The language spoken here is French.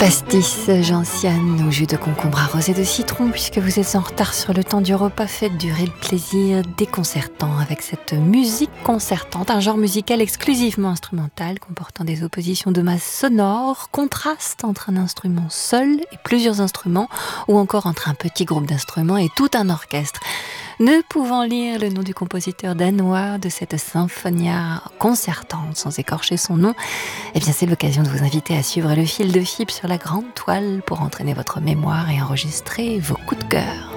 Pastis gentiane au jus de concombre arrosé de citron, puisque vous êtes en retard sur le temps du repas, faites durer le plaisir déconcertant avec cette musique concertante, un genre musical exclusivement instrumental comportant des oppositions de masse sonore, contraste entre un instrument seul et plusieurs instruments, ou encore entre un petit groupe d'instruments et tout un orchestre. Ne pouvant lire le nom du compositeur danois de cette symphonia concertante sans écorcher son nom, eh bien c'est l'occasion de vous inviter à suivre le fil de Fibre sur la grande toile pour entraîner votre mémoire et enregistrer vos coups de cœur.